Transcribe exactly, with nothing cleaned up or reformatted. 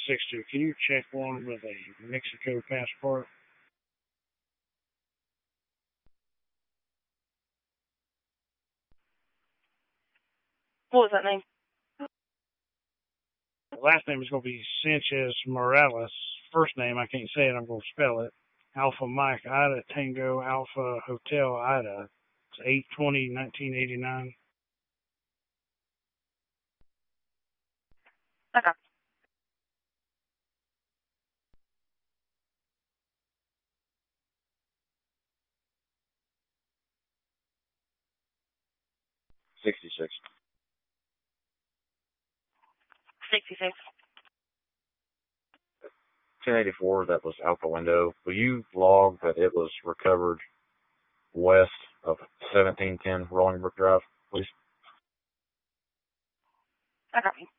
six two. Can you check one with a Mexico passport? What was that name? The last name is going to be Sanchez Morales. First name, I can't say it. I'm going to spell it. Alpha Mike Ida Tango Alpha Hotel Ida. It's eight twenty nineteen eighty-nine. Okay. sixty-six. sixty-six. ten eighty-four, that was out the window. Will you log that it was recovered west of seventeen ten Rolling Brook Drive, please? Okay.